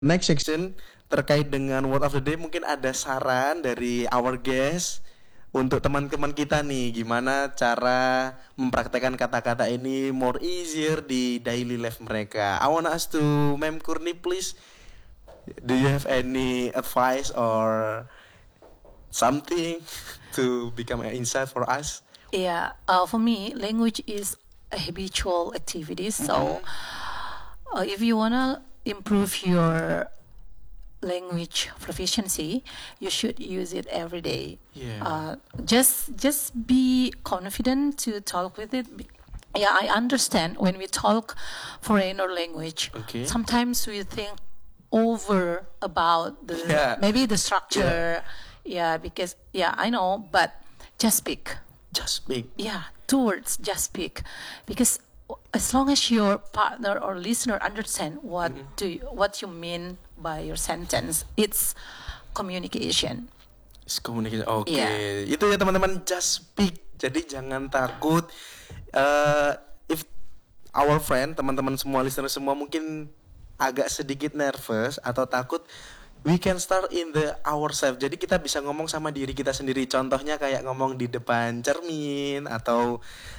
next section terkait dengan word of the day, mungkin ada saran dari our guest untuk teman-teman kita nih, gimana cara mempraktekkan kata-kata ini more easier di daily life mereka. I wanna ask to Ma'am Kurni, please. Do you have any advice or something to become an insight for us? Yeah, for me, language is a habitual activity. So, if you wanna improve your language proficiency, you should use it every day. Yeah. Just be confident to talk with it. Yeah, I understand when we talk foreigner language. Okay. Sometimes we think over about the Yeah. maybe the structure. Yeah, because I know, but just speak. Just speak. Yeah, 2 words, just speak. Because as long as your partner or listener understand what you mean by your sentence, it's communication. It's communication. Oke, Yeah. itu ya teman-teman, just speak. Jadi jangan takut. If our friend, teman-teman semua, listener semua mungkin agak sedikit nervous atau takut, we can start in the ourselves. Jadi kita bisa ngomong sama diri kita sendiri. Contohnya kayak ngomong di depan cermin atau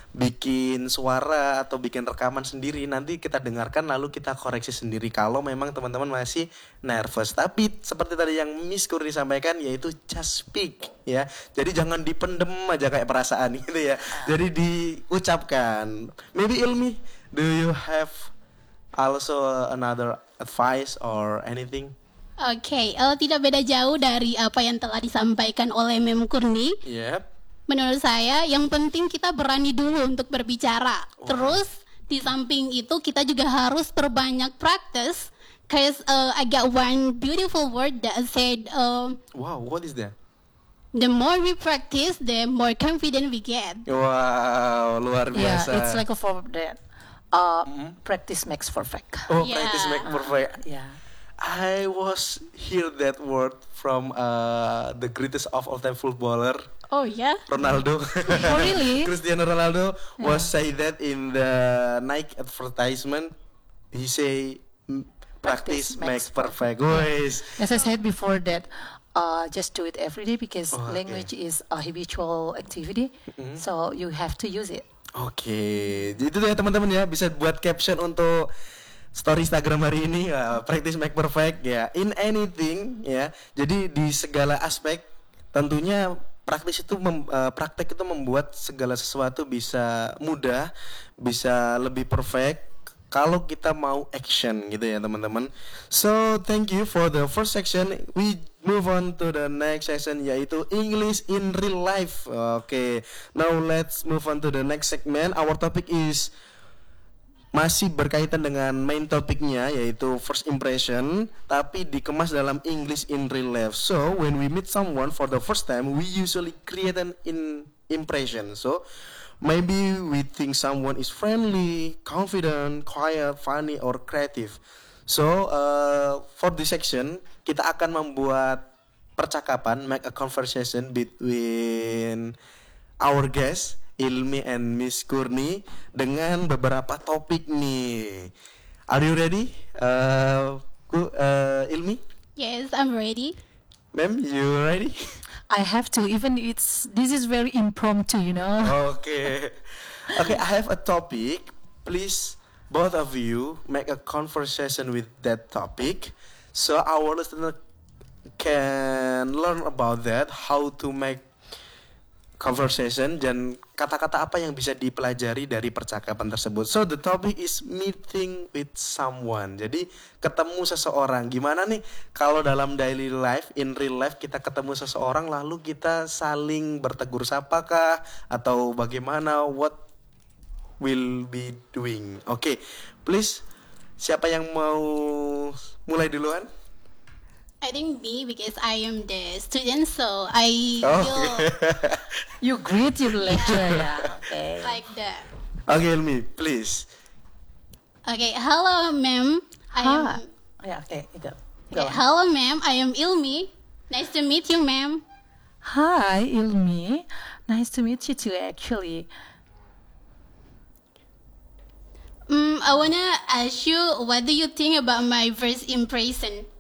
bikin suara atau bikin rekaman sendiri. Nanti kita dengarkan lalu kita koreksi sendiri kalau memang teman-teman masih nervous. Tapi seperti tadi yang Miss Kurni sampaikan, yaitu just speak ya. Jadi jangan dipendem aja kayak perasaan gitu ya. Jadi diucapkan. Maybe Ilmi, do you have also another advice or anything? Oke, tidak beda jauh dari apa yang telah disampaikan oleh Mem Kurni. Yep. Menurut saya, yang penting kita berani dulu untuk berbicara. Terus, di samping itu kita juga harus perbanyak practice. Cause I got one beautiful word that said, Wow, what is that? the more we practice, the more confident we get. Wow, luar Yeah, biasa. it's like a proverb that practice makes perfect. Oh, Yeah. practice make perfect. Yeah. I was hear that word from the greatest of all time footballer, Oh ya? Ronaldo. Oh, really? Cristiano Ronaldo was say that in the Nike advertisement. He say practice makes perfect. Guys. As I said before that, just do it every day because Oh, okay. language is a habitual activity. So you have to use it. Oke, jadi itu ya teman-teman ya, bisa buat caption untuk story Instagram hari ini, practice make perfect ya, in anything ya. Jadi di segala aspek tentunya praktek itu membuat segala sesuatu bisa mudah, bisa lebih perfect kalau kita mau action gitu ya teman-teman. So thank you for the first section. We move on to the next section, yaitu English in real life. Okay, now let's move on to the next segment. Our topic is masih berkaitan dengan main topiknya, yaitu first impression, tapi dikemas dalam English in real life. So when we meet someone for the first time, we usually create an impression. So maybe we think someone is friendly, confident, quiet, funny, or creative. So for this section, kita akan membuat percakapan, make a conversation between our guest Ilmi and Miss Kurni dengan beberapa topik nih. Are you ready, Ilmi? Yes, I'm ready. Ma'am, you ready? I have to, even this is very impromptu, you know. Okay. Okay, I have a topic. Please, both of you, make a conversation with that topic, so our listener can learn about that, how to make conversation dan kata-kata apa yang bisa dipelajari dari percakapan tersebut. So the topic is meeting with someone. Jadi ketemu seseorang. Gimana nih kalau dalam daily life, in real life kita ketemu seseorang lalu kita saling bertegur sapa kah atau bagaimana, what will be doing. Okay, please, siapa yang mau mulai duluan? I think me because I am the student, so I Oh, feel You greet your lecturer, yeah. Okay. like that. Okay, Ilmi, please. Okay, hello, ma'am. I am. Yeah, okay, go. Okay, hello, ma'am. I am Ilmi. Nice to meet you, ma'am. Hi, Ilmi. Nice to meet you too, actually. I wanna ask you, what do you think about my first impression?